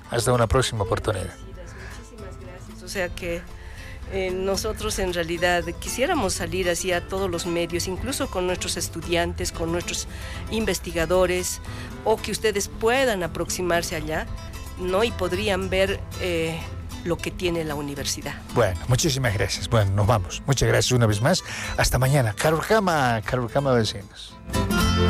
Hasta una próxima oportunidad. Muchísimas gracias. O sea que nosotros en realidad quisiéramos salir así a todos los medios, incluso con nuestros estudiantes, con nuestros investigadores, o que ustedes puedan aproximarse allá, ¿no? Y podrían ver lo que tiene la universidad. Bueno, muchísimas gracias. Bueno, nos vamos. Muchas gracias una vez más. Hasta mañana. Carurcama, vecinos.